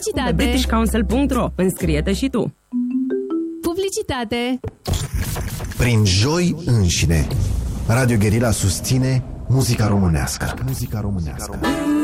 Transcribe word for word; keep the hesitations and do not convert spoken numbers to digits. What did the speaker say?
Publicitate. british council punct ro. Înscrie-te și tu. Publicitate. Prin joi înșine, Radio Guerilla susține muzica românească. Muzica românească.